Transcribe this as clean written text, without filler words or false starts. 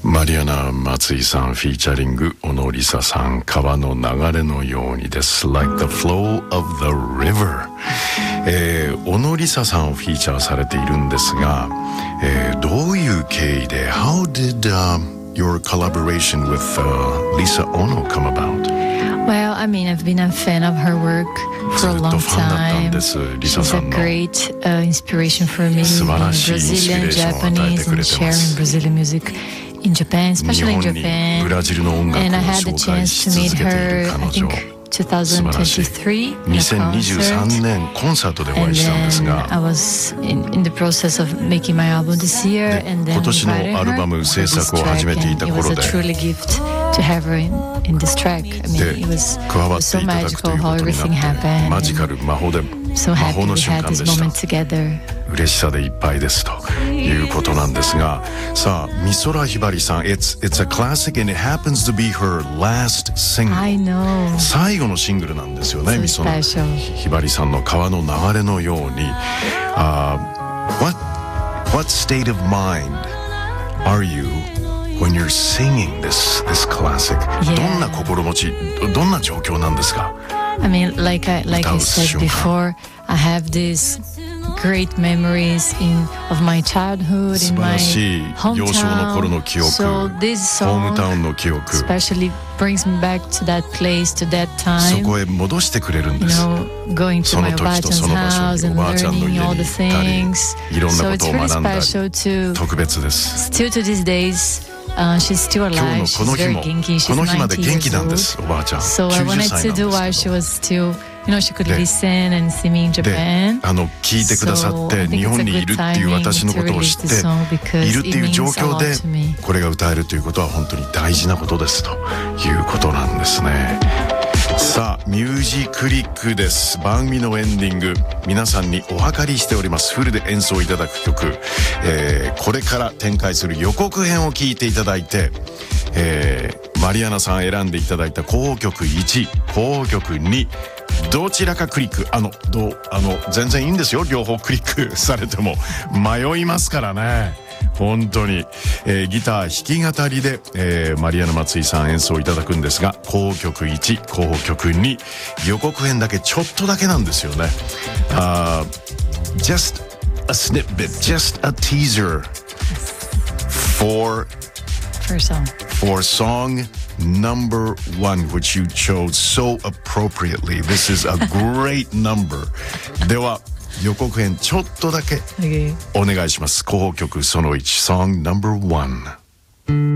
マリアナ・松井さんフィーチャリング小野梨沙さん、川の流れのようにです。 Like the flow of the river、小野梨沙さんをフィーチャーされているんですが、どういう経緯で How did、your collaboration with Lisa Ono come about? Well, I mean, I've been a fan of her work for a long time. She's a great inspiration for me in Brazilian, Japanese, and sharing Brazilian music in Japan, especially in Japan. And I had the chance to meet her, I think, 2023 2023コンサートでお会いしたんですが、 I was in the process of making my album this year, and then 今年のアルバム制作を始めていた頃で、 it was a truly gift to have her in this track. I mean, it was so magical how everything happened. マジカル、魔法で、 So 魔 happy 法の we 瞬 had 間 this でした。 moment together. 嬉しさでいっぱいですということなんですが、さあ美空ひばりさん、 It's a classic and it happens to be her last single. I know. 最後のシングルなんですよね、美 So 空 special. ひばりさんの川の流れのように。What state of mind are you when you're singing this classic? Yeah. どんな心持ち、どんな状況なんですか？ I mean, like I said before, I have these great memories of my childhood, 素 in 晴 my らしい幼少の頃の hometown. 記憶、 So this ホームタ song ウンの記憶、 especially brings me back to that place, to that そ time. こへ戻してくれるんで You す。 know, going to そ my の時とその場所 Oba-chan's に、 house お and ばあちゃんの家 learning all に the 行ったり、 things. いろんな So こ it's とを really 学んだり、 special to 特別です。 still to these days. She's still 今 alive. 日のこ She's の日 very も、 genki. こ She's の日まで 90 元気なんで years す、おばあちゃん。 So I 90 wanted 歳 to なん do です while け she ど。 was still, you know, she could listen and see me in で、 Japan. 聞いてくださっ So て I think 日 it's 本 a にい good るっていう timing 私の to ことを release 知っ the て song because いるって it いう状 means a 況 lot で to me. これが歌えるということは本当に大事なことですということなんですね。さあミュージックリックです。番組のエンディング、皆さんにお計りしております。フルで演奏いただく曲、これから展開する予告編を聞いていただいて、マリアナさん選んでいただいた候補曲1、候補曲2、どちらかクリック、全然いいんですよ、両方クリックされても迷いますからね、本当に。ギター弾き語りで、マリアナ松井さん演奏いただくんですが、候補曲1、候補曲2、予告編だけちょっとだけなんですよね。Just a snippet, just a teaser for song number 1, which you chose so appropriately. This is a great number. では予告編ちょっとだけお願いします。候補曲その1、Song number 1。